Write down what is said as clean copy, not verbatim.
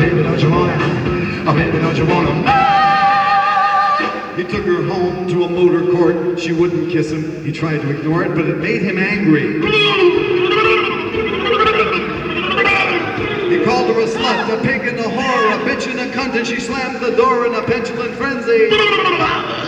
baby, don't you wanna? Oh, baby, don't you wanna? He took her home to a motor court. She wouldn't kiss him. He tried to ignore it, but it made him angry. He called her a slut, a pig and a whore, a bitch and a cunt, and she slammed the door in a petulant frenzy.